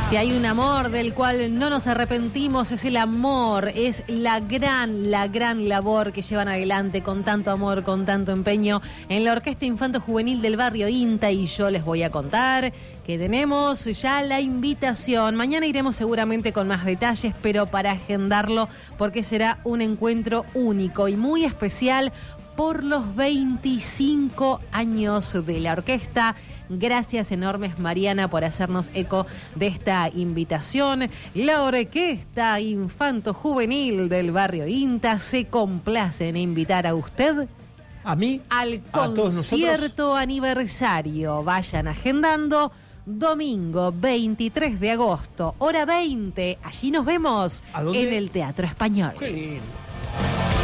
Si hay un amor del cual no nos arrepentimos, es el amor, es la gran labor que llevan adelante con tanto amor, con tanto empeño en la Orquesta Infanto Juvenil del barrio INTA. Y yo les voy a contar que tenemos ya la invitación. Mañana iremos seguramente con más detalles, pero para agendarlo, porque será un encuentro único y muy especial por los 25 años de la orquesta. Gracias enormes, Mariana, por hacernos eco de esta invitación. La Orquesta Infanto Juvenil del barrio INTA se complace en invitar a usted, a mí, al a concierto aniversario. Vayan agendando. Domingo 23 de agosto, hora 20. Allí nos vemos en el Teatro Español. Qué lindo.